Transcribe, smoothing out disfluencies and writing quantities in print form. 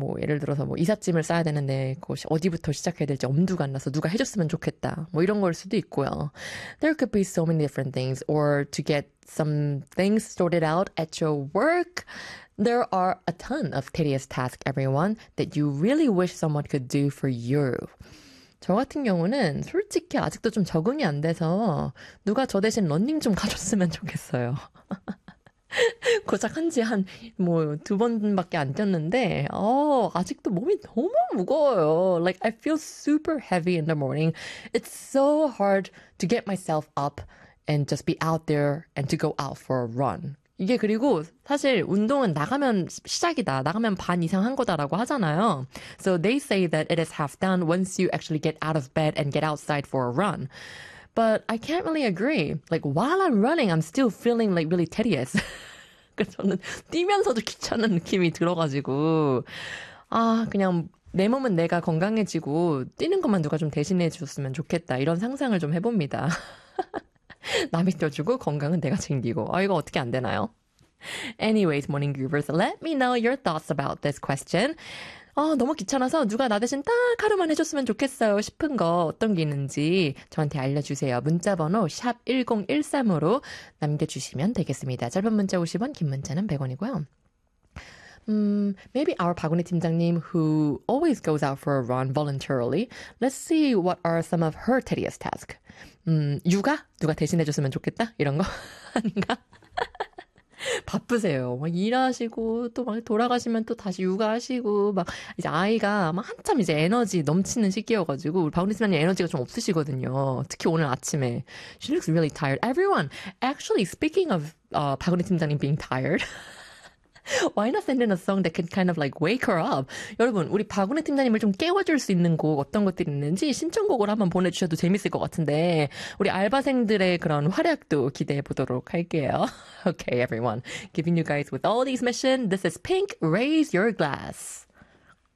뭐 예를 들어서 뭐 이삿짐을 싸야 되는데 그것이 어디부터 시작해야 될지 엄두가 안 나서 누가 해줬으면 좋겠다. 뭐 이런 걸 수도 있고요. There could be so many different things. Or to get some things sorted out at your work. There are a ton of tedious tasks, everyone, that you really wish someone could do for you. 저 같은 경우는 솔직히 아직도 좀 적응이 안 돼서 누가 저 대신 러닝 좀 가줬으면 좋겠어요. 고작 한지 뭐 2번밖에 안 뛰었는데, 아직도 몸이 너무 무거워요. Like, I feel super heavy in the morning. It's so hard to get myself up and just be out there and to go out for a run. 이게 그리고 사실 운동은 나가면 시작이다. 나가면 반 이상 한 거다라고 하잖아요. So they say that it is half done once you actually get out of bed and get outside for a run. But I can't really agree. Like, while I'm running, I'm still feeling like really tedious. 그래서 저는 뛰면서도 귀찮은 느낌이 들어가지고, 그냥 내 몸은 내가 건강해지고, 뛰는 것만 누가 좀 대신해 줬으면 좋겠다. 이런 상상을 좀 해봅니다. 남이 뛰어주고, 건강은 내가 챙기고. 이거 어떻게 안 되나요? Anyways, morning groovers, let me know your thoughts about this question. 너무 귀찮아서 누가 나 대신 딱 하루만 해줬으면 좋겠어요 싶은 거 어떤 게 있는지 저한테 알려주세요. 문자번호 샵 1013으로 남겨주시면 되겠습니다. 짧은 문자 50원, 긴 문자는 100원이고요. Maybe our 박은희 팀장님 who always goes out for a run voluntarily. Let's see what are some of her tedious tasks. 육아? 누가 대신해줬으면 좋겠다? 이런 거 아닌가? 바쁘세요. 막 일하시고 또 막 돌아가시면 또 다시 육아하시고 막 이제 아이가 막 한참 이제 에너지 넘치는 시기여가지고 우리 박은희 팀장님 에너지가 좀 없으시거든요. 특히 오늘 아침에 she looks really tired. Everyone, actually speaking of 박은희 팀장님 being tired. Why not send in a song that can kind of like wake her up? 여러분, 우리 박은혜 팀장님을 좀 깨워줄 수 있는 곡 어떤 것들이 있는지 신청곡을 한번 보내주셔도 재밌을 것 같은데 우리 알바생들의 그런 활약도 기대해 보도록 할게요. Okay, everyone. Giving you guys with all these missions, this is Pink, Raise Your Glass.